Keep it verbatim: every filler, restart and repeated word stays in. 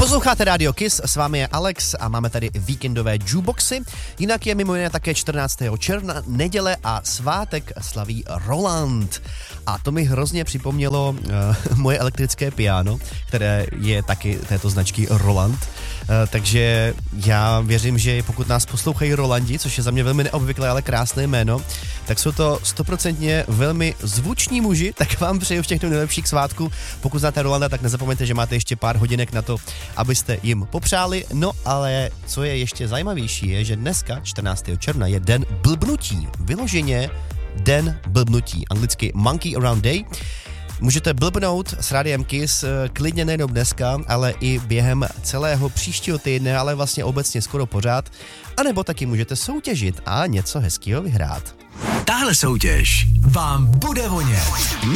Posloucháte Radio Kiss, s vámi je Alex a máme tady víkendové jukeboxy. Jinak je mimo jiné také čtrnáctého června, neděle a svátek slaví Roland. A to mi hrozně připomnělo uh, moje elektrické piano, které je taky této značky Roland. Uh, takže já věřím, že pokud nás poslouchají Rolandi, což je za mě velmi neobvyklé, ale krásné jméno, tak jsou to stoprocentně velmi zvuční muži, tak vám přeju všechno nejlepších svátků. Pokud znáte Rolanda, tak nezapomeňte, že máte ještě pár hodinek na to, abyste jim popřáli. No ale co je ještě zajímavější je, že dneska, čtrnáctého června, je den blbnutí. Vyloženě den blbnutí. Anglicky Monkey Around Day. Můžete blbnout s Rádiem Kiss klidně nejenom dneska, ale i během celého příštího týdne, ale vlastně obecně skoro pořád. A nebo taky můžete soutěžit a něco hezkého vyhrát. Tahle soutěž vám bude vonět.